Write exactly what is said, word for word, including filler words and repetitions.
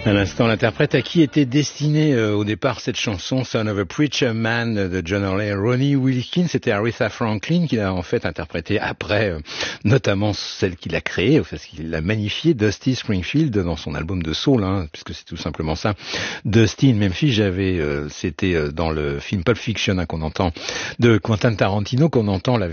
À l'instant, l'interprète à qui était destinée euh, au départ cette chanson Son of a Preacher Man de John Hurley et Ronnie Wilkins, c'était Aretha Franklin qui l'a en fait interprété après, euh, notamment celle qu'il a créée, enfin, qu'il l'a magnifiée, Dusty Springfield dans son album de soul, hein, puisque c'est tout simplement ça. Dusty in Memphis, j'avais, euh, c'était euh, dans le film Pulp Fiction hein, qu'on entend de Quentin Tarantino qu'on entend la